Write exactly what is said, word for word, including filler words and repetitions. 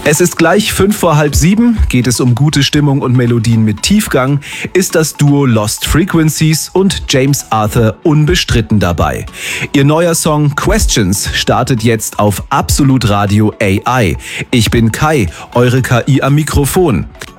Es ist gleich fünf vor halb sieben, geht es um gute Stimmung und Melodien mit Tiefgang, ist das Duo Lost Frequencies und James Arthur unbestritten dabei. Ihr neuer Song Questions startet jetzt auf Absolut Radio A I. Ich bin Kai, eure K I am Mikrofon.